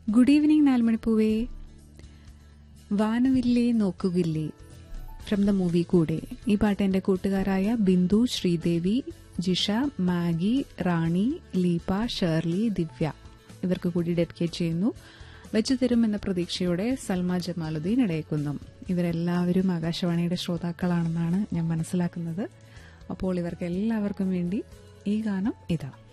Good evening നാലുമണിപ്പൂവേ. വാനവില്ലേ നോക്കുകില്ലേ from the movie കൂടെ. ഈ പാട്ട് എന്റെ കൂട്ടുകാരായ ബിന്ദു, ശ്രീദേവി, ജിഷ, മാഗി, റാണി, ലീപ, ഷേർലി, ദിവ്യ ഇവർക്ക് കൂടി ഡെഡിക്കേറ്റ് ചെയ്യുന്നു. വെച്ചുതരും എന്ന പ്രതീക്ഷയോടെ സൽമ ജമാലുദ്ദീൻ ഇടയക്കുന്നം. ഇവരെല്ലാവരും ആകാശവാണിയുടെ ശ്രോതാക്കളാണെന്നാണ് ഞാൻ മനസ്സിലാക്കുന്നത്. അപ്പോൾ ഇവർക്ക് എല്ലാവർക്കും വേണ്ടി ഈ ഗാനം ഇതാ.